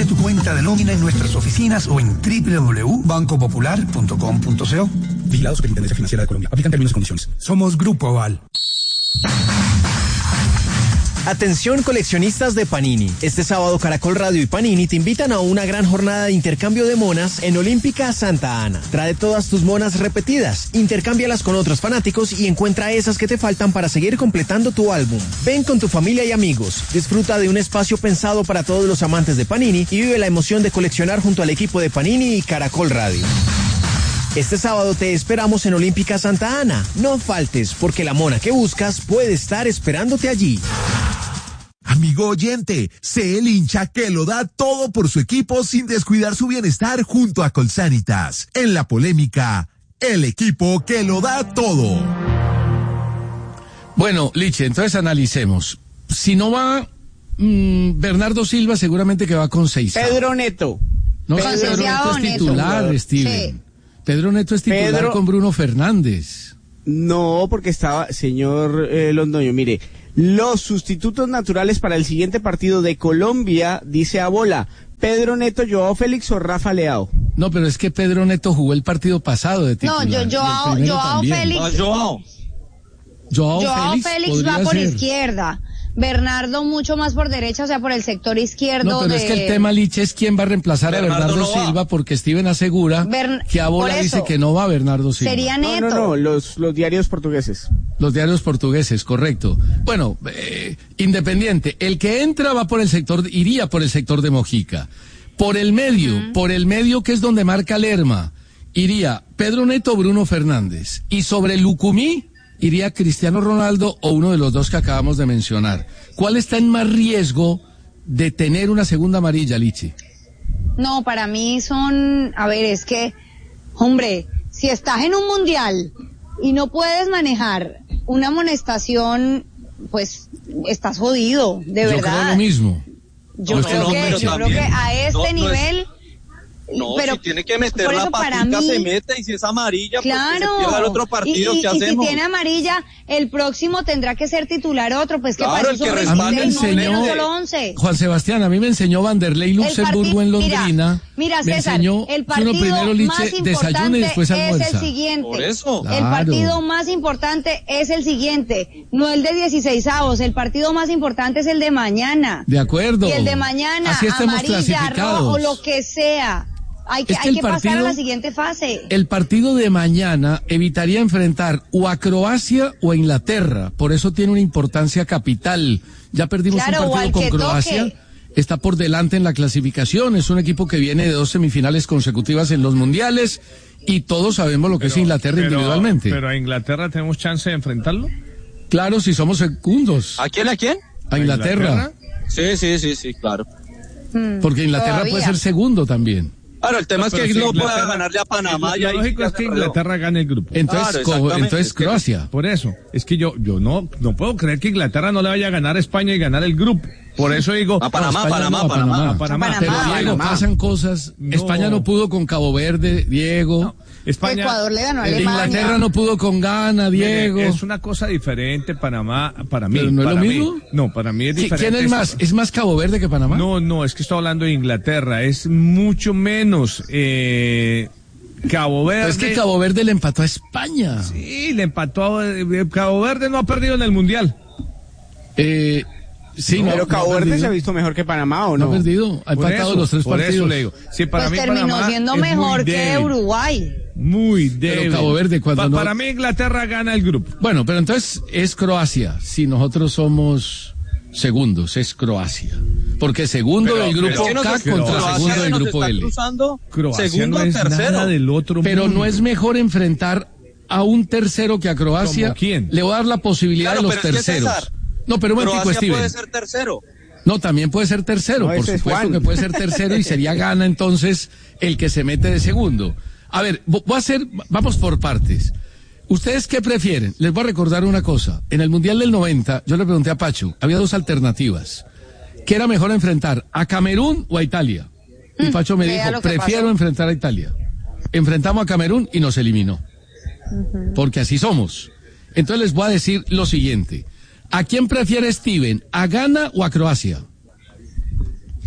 Abre tu cuenta de nómina en nuestras oficinas o en www.bancopopular.com.co. Vigilado Superintendencia Financiera de Colombia. Aplican términos y condiciones. Somos Grupo Aval. Atención coleccionistas de Panini. Este sábado Caracol Radio y Panini te invitan a una gran jornada de intercambio de monas en Olímpica Santa Ana. Trae todas tus monas repetidas, intercámbialas con otros fanáticos y encuentra esas que te faltan para seguir completando tu álbum. Ven con tu familia y amigos, disfruta de un espacio pensado para todos los amantes de Panini y vive la emoción de coleccionar junto al equipo de Panini y Caracol Radio. Este sábado te esperamos en Olímpica Santa Ana. No faltes, porque la mona que buscas puede estar esperándote allí. Amigo oyente, sé el hincha que lo da todo por su equipo sin descuidar su bienestar junto a Colsanitas. En la polémica, el equipo que lo da todo. Bueno, Liche, entonces analicemos. Si no va Bernardo Silva, seguramente que va con 6. Pedro Neto. No, Pedro Neto es titular, Steven. Sí. Pedro Neto es titular con Bruno Fernández. No, porque estaba, señor Londoño, mire, los sustitutos naturales para el siguiente partido de Colombia, dice Abola, Pedro Neto, Joao Félix o Rafa Leao. No, pero es que Pedro Neto jugó el partido pasado de titular. No, Joao Félix. Joao Félix va por izquierda. Bernardo mucho más por derecha, o sea, por el sector izquierdo. No, pero es que el tema, Liche, es quién va a reemplazar a Bernardo Silva, porque Steven asegura que Abola dice que no va Bernardo Silva. Sería Neto. No, los diarios portugueses. Los diarios portugueses, correcto. Bueno, Independiente, el que entra va por el sector, iría por el sector de Mojica. Por el medio que es donde marca Lerma, iría Pedro Neto o Bruno Fernández. Y sobre Lucumí, iría Cristiano Ronaldo o uno de los dos que acabamos de mencionar. ¿Cuál está en más riesgo de tener una segunda amarilla, Lichi? No, para mí es que, hombre, si estás en un mundial y no puedes manejar una amonestación, pues estás jodido, de verdad. Yo creo lo mismo. Yo creo que a este nivel... No, pero, si tiene que meter la patica se mete, y si es amarilla, claro, pues se pierda el otro partido, ¿qué hacemos? Y si tiene amarilla, el próximo tendrá que ser titular otro, pues que claro, para eso sobre a mí me enseñó, Juan Sebastián, a mí me enseñó Vanderlei Luxemburgo en Londrina. Mira, César, el partido más importante es el siguiente. Por eso. Claro. El partido más importante es el siguiente, no el de 16avos, el partido más importante es el de mañana. De acuerdo. Y el de mañana, así amarilla, rojo, lo que sea. Hay que pasar a la siguiente fase. El partido de mañana evitaría enfrentar o a Croacia o a Inglaterra. Por eso tiene una importancia capital. Ya perdimos un partido con Croacia. Está por delante en la clasificación. Es un equipo que viene de 2 semifinales consecutivas en los mundiales. Y todos sabemos lo que es Inglaterra individualmente. ¿Pero a Inglaterra tenemos chance de enfrentarlo? Claro, si somos segundos. ¿A quién? A Inglaterra. Sí, claro. Porque Inglaterra puede ser segundo también. Claro, el tema es que no pueda ganarle a Panamá. Lo lógico es que Inglaterra gane el grupo. Entonces Croacia. Por eso, es que yo no puedo creer que Inglaterra no le vaya a ganar a España y ganar el grupo. Por eso digo... A Panamá. Pero Diego, pasan cosas. No. España no pudo con Cabo Verde, Diego. No. España, Ecuador le ganó a Alemania. Inglaterra no pudo con Ghana, Diego. Mire, es una cosa diferente Panamá, para mí. ¿Pero no es lo mismo? No, para mí es diferente. ¿Quién es más? ¿Es más Cabo Verde que Panamá? No, es que estoy hablando de Inglaterra. Es mucho menos Cabo Verde. Pero es que Cabo Verde le empató a España. Sí, le empató Cabo Verde no ha perdido en el Mundial. Sí, pero Cabo Verde se ha visto mejor que Panamá, ¿o no? No ha perdido, ha empatado los 3 partidos. Por eso le digo. Sí, para pues mí terminó Panamá siendo mejor que Uruguay. Muy débil. Pero Cabo Verde para mí Inglaterra gana el grupo. Bueno, pero entonces es Croacia. Si nosotros somos segundos, es Croacia. Porque segundo del grupo K contra segundo del grupo L. Croacia segundo no es tercero. Nada del otro pero mundo. no es mejor enfrentar a un tercero que a Croacia. ¿Cómo quién? Le voy a dar la posibilidad de los terceros. No, pero un momentico, Steven. Puede ser tercero. No, también puede ser tercero, por supuesto que puede ser tercero y sería gana entonces el que se mete de segundo. A ver, vamos por partes. ¿Ustedes qué prefieren? Les voy a recordar una cosa. En el Mundial del 90, yo le pregunté a Pacho, había 2 alternativas. ¿Qué era mejor enfrentar, a Camerún o a Italia? Y Pacho me dijo, prefiero enfrentar a Italia. Enfrentamos a Camerún y nos eliminó. Porque así somos. Entonces les voy a decir lo siguiente. ¿A quién prefiere Steven? ¿A Ghana o a Croacia?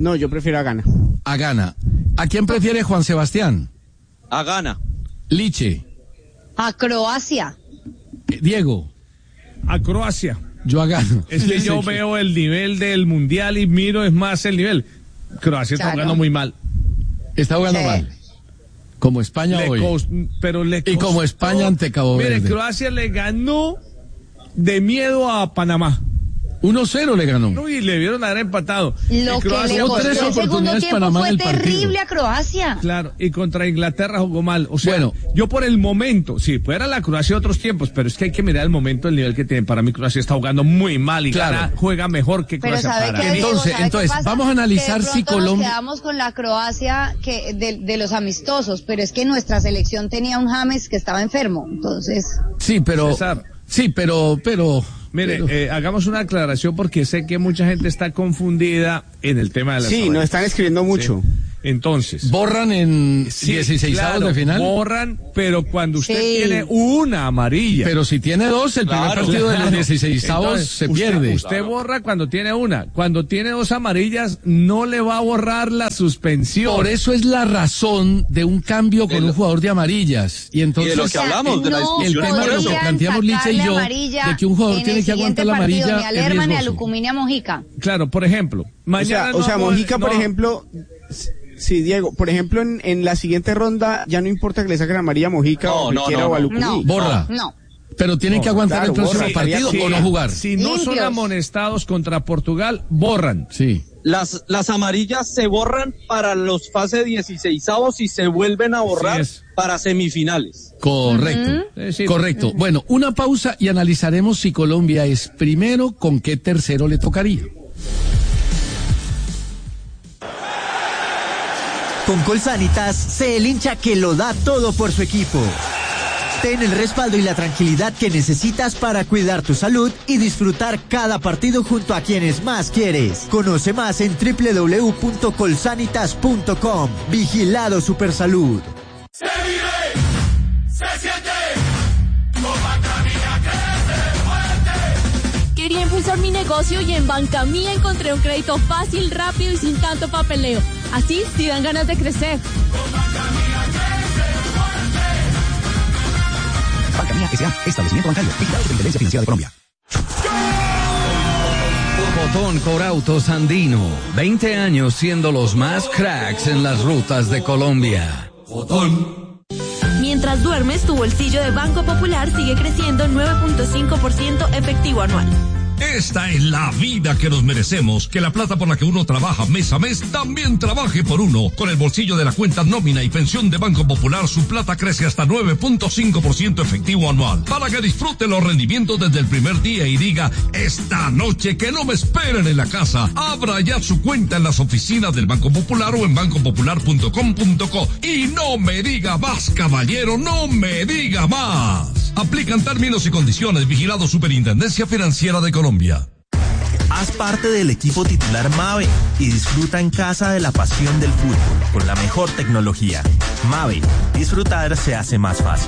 No, yo prefiero a Ghana. A Ghana. ¿A quién prefiere Juan Sebastián? A Ghana. Liche. A Croacia. Diego. A Croacia. Yo a Ghana. Es que yo veo el nivel del mundial y miro es más el nivel. Croacia está jugando muy mal. Está jugando mal. Como España hoy. Y como España ante Cabo Verde. Mire, Croacia le ganó de miedo a Panamá. 1-0 le ganó. Uy, le vieron haber empatado. Lo que le costó el segundo tiempo Panamá fue terrible a Croacia. Claro, y contra Inglaterra jugó mal. O sea, bueno, yo por el momento, sí, fuera la Croacia de otros tiempos, pero es que hay que mirar el momento, el nivel que tiene. Para mí Croacia está jugando muy mal y Ghana juega mejor que Croacia. Entonces, vamos a analizar si Colombia... Nos quedamos con la Croacia de los amistosos, pero es que nuestra selección tenía un James que estaba enfermo, entonces... Sí, pero... César. Sí, pero... Mire, hagamos una aclaración porque sé que mucha gente está confundida en el tema de la Sí, nos están escribiendo mucho. Sí. Entonces. ¿Borran en 16avos de final? Borran, pero cuando usted tiene una amarilla. Pero si tiene dos, el primer partido de los 16avos se pierde. Usted borra cuando tiene una. Cuando tiene dos amarillas, no le va a borrar la suspensión. Por eso es la razón de un cambio con un jugador de amarillas. Y entonces, de lo que hablamos, de la discusión. El tema de lo que planteamos Licha y yo, de que un jugador tiene que aguantar la amarilla, ni a Lerma ni a Lucumina Mojica. Claro, por ejemplo. Mañana o sea, Mojica, por ejemplo... Sí, Diego, por ejemplo, en la siguiente ronda ya no importa que le saquen amarilla a Mojica o a Lucumí. Borra. No. Pero tienen que aguantar el próximo partido o no jugar. Si no son amonestados contra Portugal, borran. Sí. Las amarillas se borran para los fase 16avos y se vuelven a borrar para semifinales. Correcto. Correcto. Bueno, una pausa y analizaremos si Colombia es primero, con qué tercero le tocaría. Con Colsanitas, sé el hincha que lo da todo por su equipo. Ten el respaldo y la tranquilidad que necesitas para cuidar tu salud y disfrutar cada partido junto a quienes más quieres. Conoce más en www.colsanitas.com. Vigilado Supersalud. Se vive, se siente, Copa Mía crece fuerte. Quería impulsar mi negocio y en Banca Mía encontré un crédito fácil, rápido y sin tanto papeleo. Así sí dan ganas de crecer. Banca Mía S.A. Establecimiento bancario. Vigilado Superintendencia Financiera de Colombia. Botón Corautos Andino. 20 años siendo los más cracks en las rutas de Colombia. Botón. Mientras duermes, tu bolsillo de Banco Popular sigue creciendo 9.5% efectivo anual. Esta es la vida que nos merecemos, que la plata por la que uno trabaja mes a mes también trabaje por uno. Con el bolsillo de la cuenta nómina y pensión de Banco Popular, su plata crece hasta 9.5% efectivo anual. Para que disfrute los rendimientos desde el primer día y diga, esta noche que no me esperen en la casa. Abra ya su cuenta en las oficinas del Banco Popular o en bancopopular.com.co. Y no me diga más, caballero, no me diga más. Aplican términos y condiciones. Vigilado Superintendencia Financiera de Colombia. Haz parte del equipo titular Mave y disfruta en casa de la pasión del fútbol con la mejor tecnología. Mave, disfrutar se hace más fácil.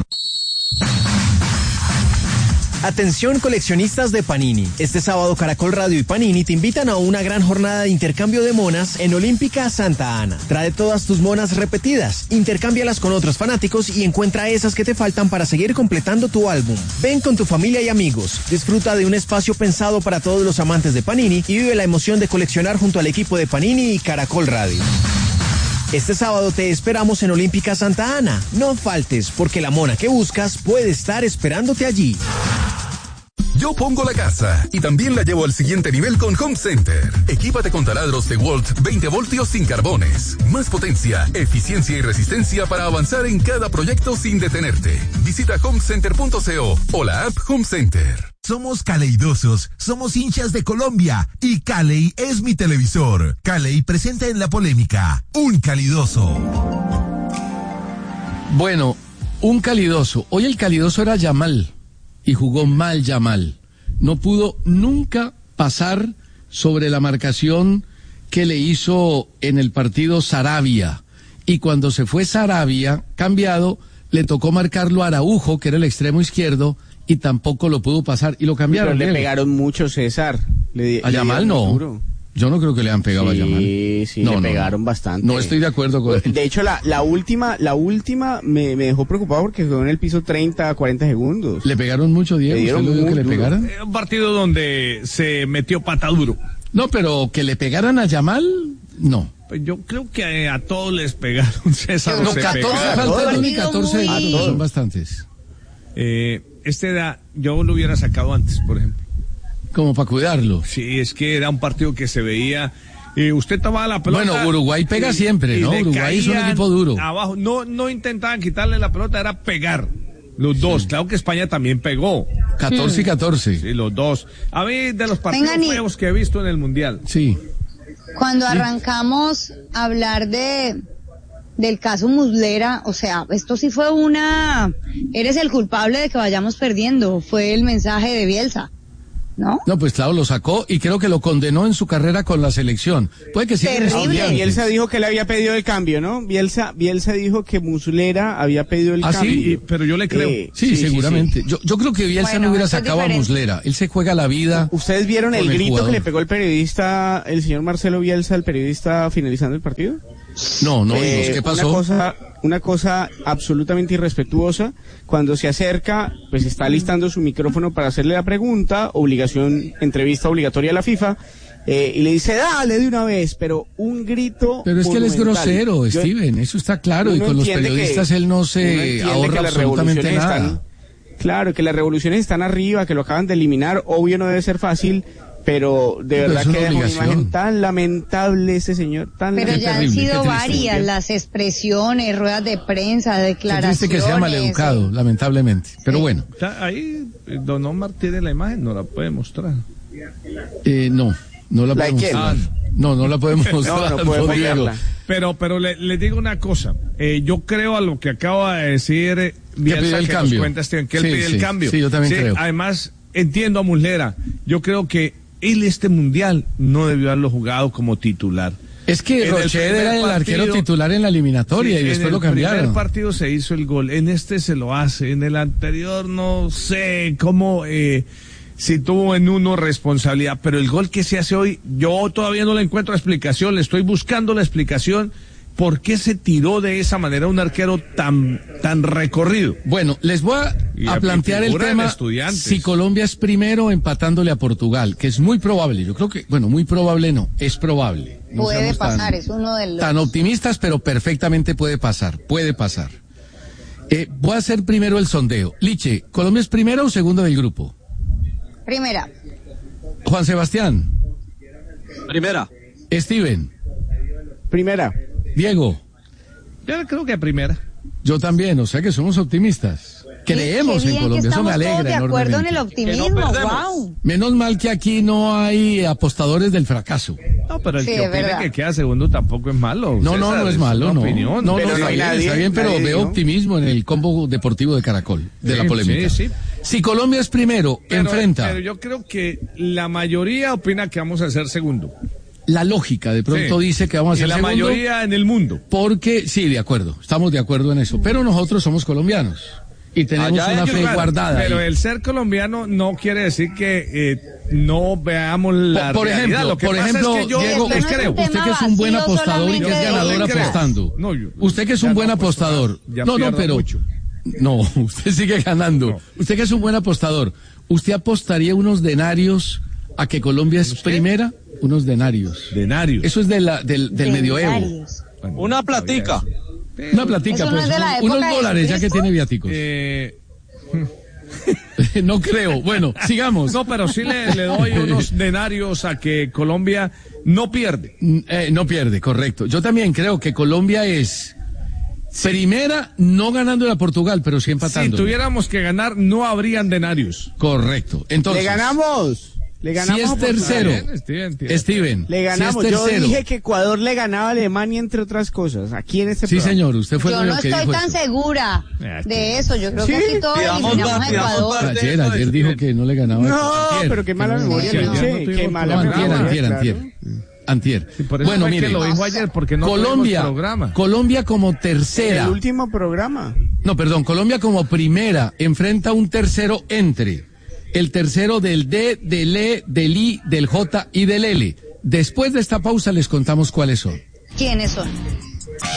Atención coleccionistas de Panini. Este sábado Caracol Radio y Panini te invitan a una gran jornada de intercambio de monas en Olímpica Santa Ana. Trae todas tus monas repetidas, intercámbialas con otros fanáticos y encuentra esas que te faltan para seguir completando tu álbum. Ven con tu familia y amigos, disfruta de un espacio pensado para todos los amantes de Panini y vive la emoción de coleccionar junto al equipo de Panini y Caracol Radio. Este sábado te esperamos en Olímpica Santa Ana. No faltes, porque la mona que buscas puede estar esperándote allí. Yo pongo la casa y también la llevo al siguiente nivel con Home Center. Equípate con taladros DeWalt 20 voltios sin carbones. Más potencia, eficiencia y resistencia para avanzar en cada proyecto sin detenerte. Visita homecenter.co o la app Home Center. Somos caleidosos, somos hinchas de Colombia y Caley es mi televisor. Caley presenta en la polémica un calidoso. Bueno, un calidoso. Hoy el calidoso era Yamal. Y jugó mal Yamal. No pudo nunca pasar sobre la marcación que le hizo en el partido Sarabia. Y cuando se fue Sarabia, cambiado, le tocó marcarlo a Araujo, que era el extremo izquierdo, y tampoco lo pudo pasar. Y lo cambiaron. Pero le pegaron mucho, César. A Yamal no. Duro. Yo no creo que le han pegado a Yamal. Sí, le pegaron bastante. No estoy de acuerdo con él. De hecho, la última me dejó preocupado porque quedó en el piso 30 a 40 segundos. ¿Le pegaron mucho, Diego? ¿Usted lo dijo que le pegaran? Un partido donde se metió pata duro. No, pero que le pegaran a Yamal, no. Pues yo creo que a todos les pegaron, César. No, 14 faltan y 14 son bastantes. Esta edad, yo lo hubiera sacado antes, por ejemplo. Como para cuidarlo. Sí, es que era un partido que se veía. Usted tomaba la pelota. Bueno, Uruguay pega siempre, ¿no? Uruguay es un equipo duro. Abajo, no intentaban quitarle la pelota, era pegar. Los dos. Claro que España también pegó. 14 y 14. Sí, los dos. A mí, de los partidos feos que he visto en el Mundial. Sí. Cuando arrancamos a hablar del caso Muslera, o sea, esto sí fue eres el culpable de que vayamos perdiendo, fue el mensaje de Bielsa, ¿no? No, pues claro, lo sacó y creo que lo condenó en su carrera con la selección. Puede que sí. Bielsa dijo que le había pedido el cambio, ¿no? Bielsa dijo que Muslera había pedido el cambio. Sí, pero yo le creo. Sí, seguramente. Sí. Yo creo que Bielsa no hubiera sacado a Muslera. Él se juega la vida. ¿Ustedes vieron el grito que le pegó el periodista, el señor Marcelo Bielsa, el periodista finalizando el partido? No vimos. ¿Qué pasó? Una cosa absolutamente irrespetuosa. Cuando se acerca, pues está listando su micrófono para hacerle la pregunta, entrevista obligatoria a la FIFA, y le dice, dale de una vez, pero un grito. Pero es que él es grosero, Steven, eso está claro, y con los periodistas él no se ahorra absolutamente nada. Claro, que las revoluciones están arriba, que lo acaban de eliminar, obvio no debe ser fácil. Pero de verdad que es una imagen tan lamentable ese señor, Pero ya han sido varias las expresiones, ruedas de prensa, declaraciones. Qué triste que sea maleducado, lamentablemente. Pero bueno. Ahí don Omar tiene la imagen, no la puede mostrar. No la podemos mostrar. No la podemos mostrar. No puede mostrarla. Pero le digo una cosa, yo creo a lo que acaba de decir Bielsa, que nos cuenta Steven, que él pide el cambio. Sí, yo también creo. Además, entiendo a Muslera, yo creo que él mundial no debió haberlo jugado como titular. Es que Rochet era el arquero titular en la eliminatoria y después lo cambiaron. En el primer partido se hizo el gol, en este se lo hace, en el anterior no sé cómo, si tuvo en uno responsabilidad, pero el gol que se hace hoy, yo todavía no le encuentro explicación, le estoy buscando la explicación. ¿Por qué se tiró de esa manera un arquero tan recorrido? Bueno, les voy a plantear el tema si Colombia es primero empatándole a Portugal, que es muy probable. Yo creo que, muy probable no, es probable. No puede pasar, es uno de los... Tan optimistas, pero perfectamente puede pasar. Voy a hacer primero el sondeo. Liche, ¿Colombia es primera o segunda del grupo? Primera. Juan Sebastián. Primera. Steven. Primera. Diego. Yo creo que primera. Yo también, o sea que somos optimistas. Creemos en Colombia, eso me alegra enormemente. De acuerdo en el optimismo, wow. Menos mal que aquí no hay apostadores del fracaso. No, pero el que opine que queda segundo tampoco es malo. No es malo, no. Opinión. No, está bien, pero veo optimismo en el combo deportivo de Caracol, de la polémica. Sí. Si Colombia es primero, enfrenta. Pero yo creo que la mayoría opina que vamos a ser segundo. La lógica de pronto dice que vamos a ser segundo. Y la mayoría en el mundo. Porque, sí, de acuerdo, estamos de acuerdo en eso. Pero nosotros somos colombianos y tenemos una fe guardada. Pero el ser colombiano no quiere decir que no veamos la realidad. Lo que pasa es que yo Diego, usted que es un buen apostador y que es ganador apostando. Usted que es un buen apostador. No, usted sigue ganando. No. Usted que es un buen apostador. ¿Usted apostaría unos denarios a que Colombia es primera? Unos denarios. Eso es del medioevo. Bueno, una platica. Una platica, pues. Unos dólares, ya que tiene viáticos. No creo. Bueno, sigamos. No, pero sí le doy unos denarios a que Colombia no pierde. No pierde, correcto. Yo también creo que Colombia es primera, no ganando a Portugal, pero sí empatando. Si tuviéramos que ganar, no habrían denarios. Correcto. Entonces, ¡le ganamos! Si es tercero, Steven. Le ganamos. Si es tercero, yo dije que Ecuador le ganaba a Alemania, entre otras cosas. Aquí en este programa. Sí, señor. Usted fue el que dijo eso. Yo no estoy tan segura de eso. Yo creo que aquí todos le ganamos a Ecuador. Ayer dijo que no le ganaba. No, pero qué mala memoria. Qué mala memoria. Antier. Sí, bueno, mire, lo dijo ayer porque no Colombia como tercera. El último programa. No, perdón, Colombia como primera enfrenta un tercero entre el tercero del D, del E, del I, del J y del L. Después de esta pausa les contamos cuáles son. ¿Quiénes son?